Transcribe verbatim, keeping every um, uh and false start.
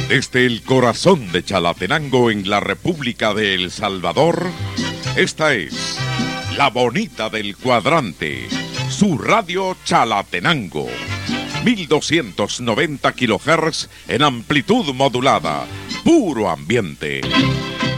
Desde el corazón de Chalatenango en la República de El Salvador, esta es La Bonita del Cuadrante, su radio Chalatenango, mil doscientos noventa kilohertz en amplitud modulada, puro ambiente.